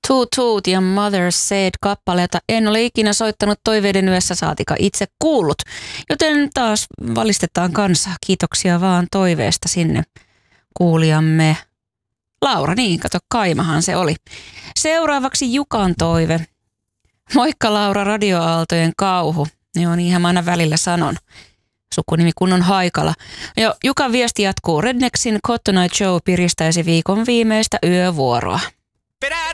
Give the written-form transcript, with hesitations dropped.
Toot Toot ja Mother Said -kappaleita en ole ikinä soittanut toiveiden yössä, saatika itse kuullut. Joten taas valistetaan kanssa. Kiitoksia vaan toiveesta sinne kuulijamme. Laura, niin kato, Kaimahan se oli. Seuraavaksi Jukan toive. Moikka Laura, radioaaltojen kauhu. Joo, niinhän aina välillä sanon. Sukunimi kunnon Haikala. Jo, Jukan viesti jatkuu. Rednexin Cotton Eye Joe piristäisi viikon viimeistä yövuoroa.